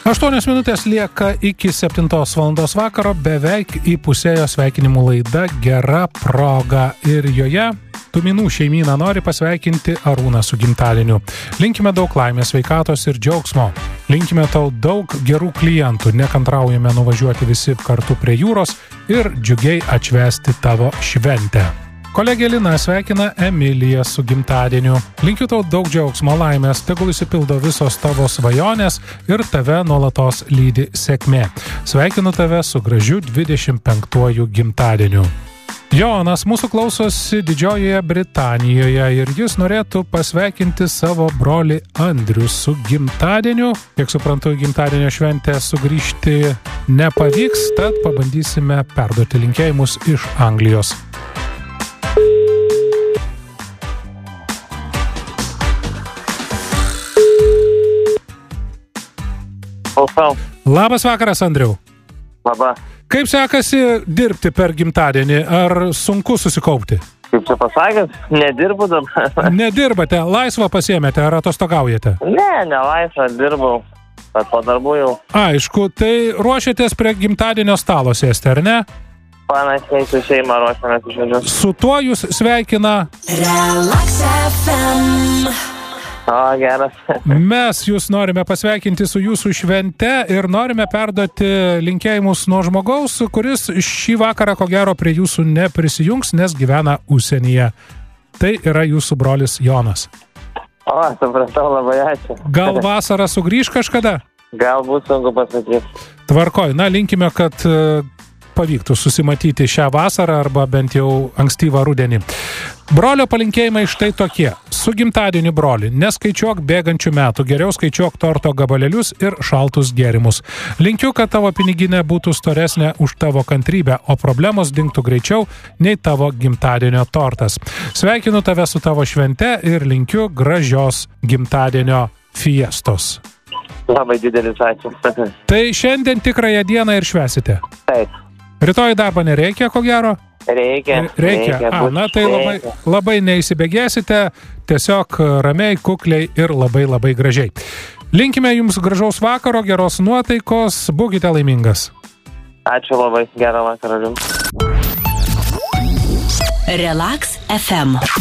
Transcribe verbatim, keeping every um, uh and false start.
Aštuonios minutės lieka iki septintos valandos vakaro, beveik įpusėjo sveikinimų laida Gera proga ir joje Tuminų šeimyna nori pasveikinti Arūną su gimtadieniu. Linkime daug laimės, sveikatos ir džiaugsmo. Linkime tau daug gerų klientų, nekantraujame nuvažiuoti visi kartu prie jūros ir džiugiai atšvęsti tavo šventę. Kolegė Lina sveikina Emiliją su gimtadieniu. Linkiu tau daug džiaugsmo, laimės, tegul išsipildo visos tavo svajonės ir tave nuolatos lydi sėkmė. Sveikinu tave su gražiu dvidešimt penktuoju gimtadieniu. Jonas mūsų klausosi Didžiojoje Britanijoje ir jis norėtų pasveikinti savo brolį Andrių su gimtadieniu. Kiek suprantu, gimtadienio šventę sugrįžti nepavyks, tad pabandysime perduoti linkėjimus iš Anglijos. Labas vakaras, Andriau. Labas. Kaip sekasi dirbti per gimtadienį? Ar sunku susikaupti? Kaip čia pasakęs, nedirbu dabar. Nedirbate, laisvą pasiėmėte ar atostogaujate? Ne, ne laisvą, dirbau, bet po darbų jau. Aišku, tai ruošiatės prie gimtadienio stalo sėsti, ar ne? Panašiai su šeima ruošiamės iš žodžiu. Su tuo jūs sveikina Relax F M. O, geras. Mes jūs norime pasveikinti su jūsų švente ir norime perduoti linkėjimus nuo žmogaus, kuris šį vakarą ko gero prie jūsų neprisijungs, nes gyvena užsienyje. Tai yra jūsų brolis Jonas. O, supratau, labai ačiū. Gal vasarą sugrįš kažkada? Galbūt sunku pasakyti. Tvarkoj, na linkime, kad pavyktų susimatyti šią vasarą arba bent jau ankstyvą rudenį. Brolio palinkėjimai štai tokie. Su gimtadieniu, broli, neskaičiuok bėgančių metų, geriau skaičiuok torto gabalėlius ir šaltus gėrimus. Linkiu, kad tavo piniginė būtų storesnė už tavo kantrybę, o problemos dingtų greičiau nei tavo gimtadienio tortas. Sveikinu tave su tavo švente ir linkiu gražios gimtadienio fiestos. Labai didelis ačiū. Tai šiandien tikrąją dieną ir švęsite? Taip. Rytoj darbo nereikia, ko gero? Reikia. Reikia. A, na tai labai, labai neįsibėgėsite, tiesiog ramiai, kukliai ir labai labai gražiai. Linkime jums gražaus vakaro, geros nuotaikos, būkite laimingas. Ačiū labai, gerą vakarą jums. Relax F M.